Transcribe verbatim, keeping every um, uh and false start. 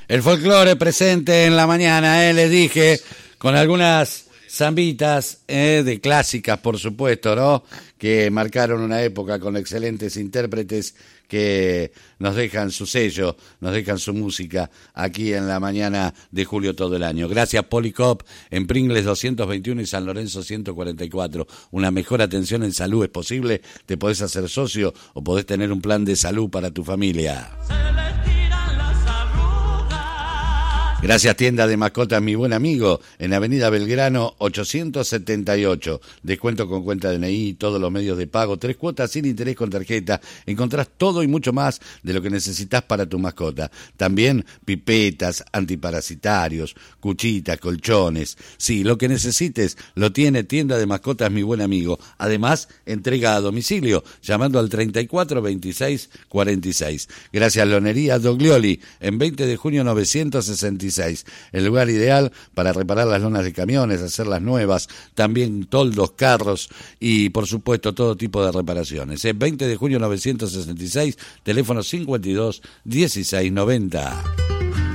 El folclore presente en la mañana, eh, les dije, con algunas zambitas eh, de clásicas, por supuesto, ¿no? Que marcaron una época con excelentes intérpretes que nos dejan su sello, nos dejan su música aquí en la mañana de julio todo el año. Gracias Policop, en Pringles doscientos veintiuno y San Lorenzo ciento cuarenta y cuatro. Una mejor atención en salud es posible, te podés hacer socio o podés tener un plan de salud para tu familia. Gracias Tienda de Mascotas Mi Buen Amigo, en Avenida Belgrano ochocientos setenta y ocho. Descuento con cuenta D N I, todos los medios de pago, tres cuotas sin interés con tarjeta. Encontrás todo y mucho más de lo que necesitas para tu mascota. También pipetas, antiparasitarios, cuchitas, colchones. Sí, lo que necesites lo tiene Tienda de Mascotas Mi Buen Amigo. Además, entrega a domicilio, llamando al treinta y cuatro veintiséis cuarenta y seis. Gracias Lonería Doglioli, en veinte de junio novecientos sesenta y seis. El lugar ideal para reparar las lonas de camiones, hacerlas nuevas, también toldos, carros y por supuesto todo tipo de reparaciones. En veinte de junio novecientos sesenta y seis, teléfono cincuenta y dos dieciséis noventa.